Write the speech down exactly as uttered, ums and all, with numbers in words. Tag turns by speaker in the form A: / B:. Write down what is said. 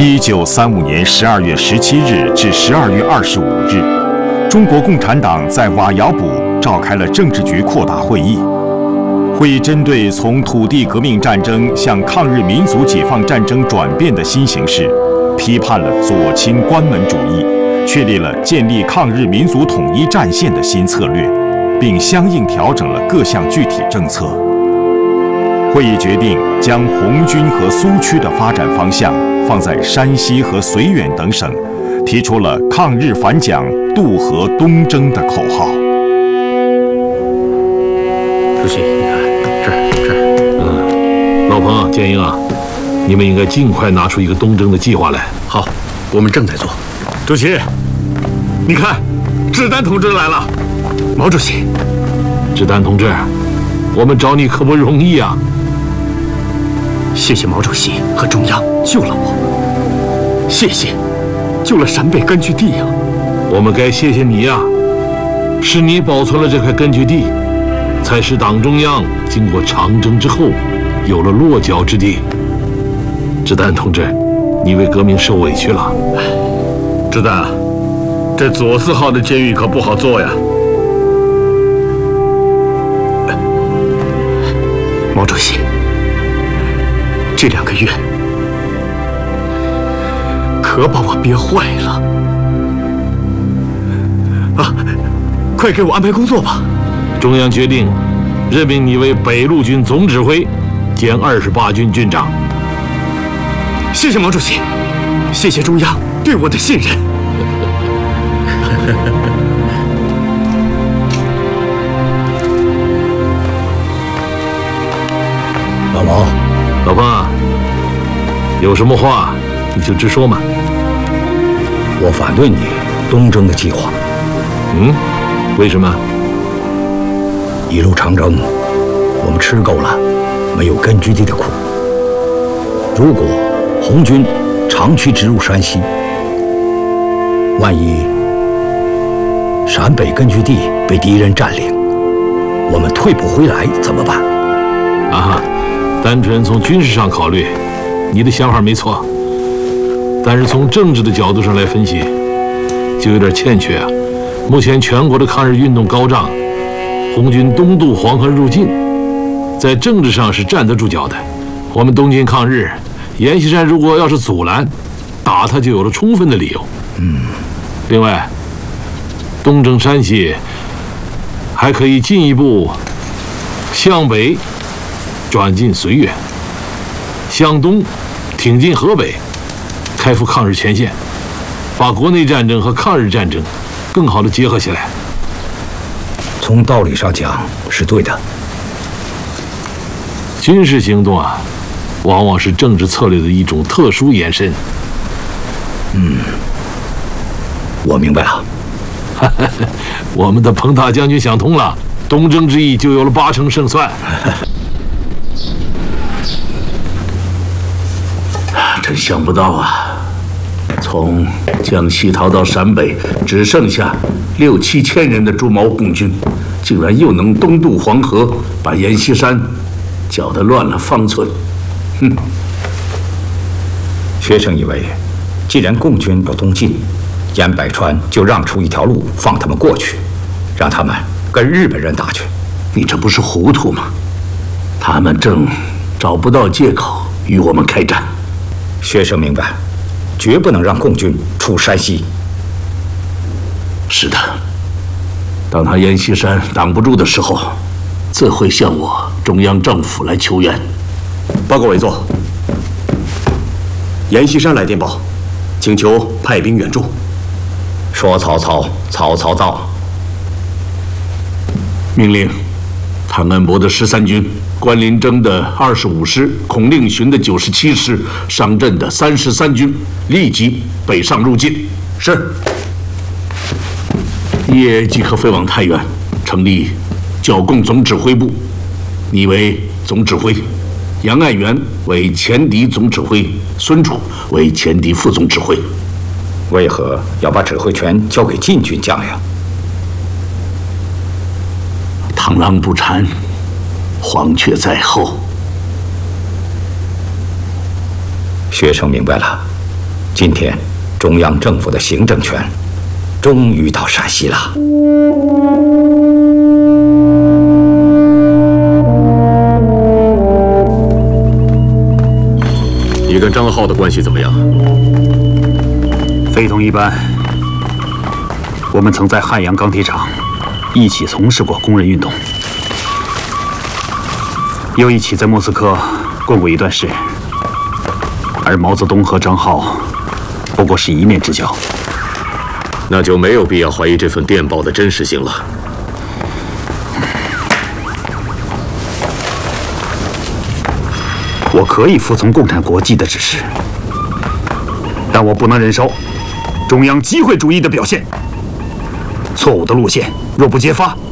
A: 一九三五年十二月十七日至十二月二十五日，中国共产党在瓦窑堡召开了政治局扩大会议。会议针对从土地革命战争向抗日民族解放战争转变的新形势，批判了左倾关门主义，确立了建立抗日民族统一战线的新策略，并相应调整了各项具体政策。会议决定将红军和苏区的发展方向放在山西和绥远等省，提出了抗日反蒋、渡河东征的口号。
B: 主席，你看这儿这儿，
C: 嗯，老彭、建英啊，你们应该尽快拿出一个东征的计划来。
B: 好，我们正在做。
C: 主席，你看，志丹同志来了。
B: 毛主席，
C: 志丹同志，我们找你可不容易啊。
B: 谢谢毛主席和中央救了我，谢谢，救了陕北根据地呀。
C: 我们该谢谢你呀，是你保存了这块根据地，才使党中央经过长征之后，有了落脚之地。志丹同志，你为革命受委屈了。
D: 志丹，这左四号的监狱可不好做呀。
B: 毛主席，这两个月可把我憋坏了啊！快给我安排工作吧。
C: 中央决定任命你为北路军总指挥兼二十八军军长。
B: 谢谢毛主席，谢谢中央对我的信任。
E: 老毛，
C: 老彭啊，有什么话你就直说嘛。
E: 我反对你东征的计划。
C: 嗯，为什么？
E: 一路长征，我们吃够了没有根据地的苦。如果红军长驱直入山西，万一陕北根据地被敌人占领，我们退不回来怎么办？
C: 啊哈，单纯从军事上考虑，你的想法没错，但是从政治的角度上来分析，就有点欠缺啊。目前全国的抗日运动高涨，红军东渡黄河入晋，在政治上是站得住脚的。我们东进抗日，阎锡山如果要是阻拦，打他就有了充分的理由。
E: 嗯。
C: 另外，东征山西还可以进一步向北转进绥远，向东挺进河北，开赴抗日前线，把国内战争和抗日战争更好地结合起来。
E: 从道理上讲是对的。
C: 军事行动啊，往往是政治策略的一种特殊延伸。
E: 嗯，我明白了。
C: 我们的彭大将军想通了，东征之役就有了八成胜算。
D: 真想不到啊，从江西逃到陕北，只剩下六七千人的朱毛红军，竟然又能东渡黄河，把阎锡山搅得乱了方寸。哼！
E: 学生以为，既然共军要东进，严百川就让出一条路放他们过去，让他们跟日本人打去。
D: 你这不是糊涂吗？他们正找不到借口与我们开战。
E: 学生明白，绝不能让共军出山西。
D: 是的，当他阎锡山挡不住的时候，自会向我中央政府来求援。
F: 报告委座，阎锡山来电报，请求派兵援助。
E: 说曹操，曹操到。
D: 命令汤恩伯的十三军、关麟征的二十五师、孔令寻的九十七师、商震的三十三军立即北上入晋。
F: 是。
D: 夜即可飞往太原，成立剿共总指挥部，你为总指挥，杨爱元为前敌总指挥，孙楚为前敌副总指挥。
E: 为何要把指挥权交给晋军将领？
D: 螳螂捕蝉，黄雀在后。
E: 学生明白了， 今天，中央政府的行政权终于到陕西了。
G: 你跟张浩的关系怎么样？
B: 非同一般。我们曾在汉阳钢铁厂一起从事过工人运动，又一起在莫斯科共过一段事。而毛泽东和张浩不过是一面之交，
G: 那就没有必要怀疑这份电报的真实性了。
B: 我可以服从共产国际的指示，但我不能忍受中央机会主义的表现。错误的路线若不揭发，